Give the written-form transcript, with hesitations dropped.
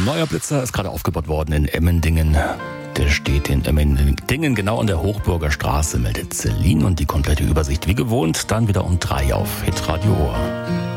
Neuer Blitzer ist gerade aufgebaut worden in Emmendingen. Der steht in Emmendingen genau an der Hochburger Straße, meldet Celine, und die komplette Übersicht wie gewohnt dann wieder um 3 auf Hitradio Ohr.